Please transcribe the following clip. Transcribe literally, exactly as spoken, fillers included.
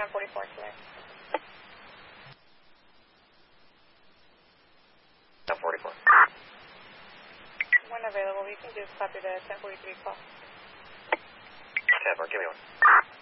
ten forty-four today. ten forty-four. When available, you can just copy the ten forty-three call. ten four, give me one.